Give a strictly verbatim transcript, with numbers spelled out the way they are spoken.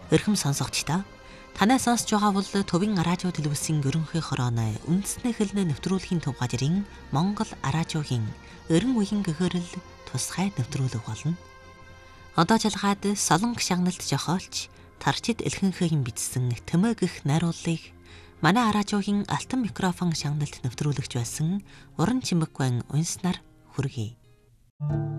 Өрхөм сонсогчдоо танай сонсож байгаа бол Төвийн Радио Телевизийн ерөнхий хорооны үндэсний хэлний нэвтрүүлгийн төв газрын Монгол Радиогийн өрн үеийн гөхөөрөл тусгай нэвтрүүлэг болно. Одоо жалгаад Солонгос шагналт жохоолч Тарчид Элхэнхээгийн бичсэн Тэмээ гэх найруулгыг манай радиогийн алтан микрофон шагналт нэвтрүүлэгч байсан Уран Чимэггүй унснаар хүргэе.